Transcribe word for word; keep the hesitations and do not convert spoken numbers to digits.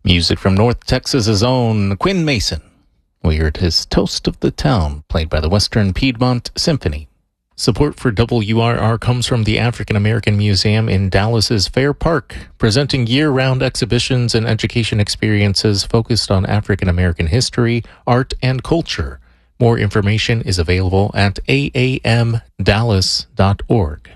Music from North Texas's own Quinn Mason. We heard his Toast of the Town, played by the Western Piedmont Symphony. Support for W R R comes from the African American Museum in Dallas's Fair Park, presenting year-round exhibitions and education experiences focused on African American history, art, and culture. More information is available at a a m dallas dot org.